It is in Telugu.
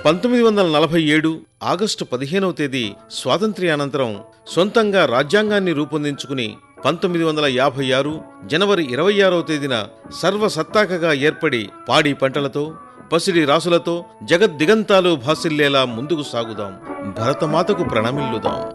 1947 ఆగస్టు 15వ తేదీ స్వాతంత్ర్యానంతరం సొంతంగా రాజ్యాంగాన్ని రూపొందించుకుని 1956 జనవరి 26వ తేదీన సర్వసత్తాకగా ఏర్పడి పాడి పంటలతో పసిడి రాసులతో జగద్దిగంతాలు భాసిల్లేలా ముందుకు సాగుదాం. భరతమాతకు ప్రణమిల్లుదాం.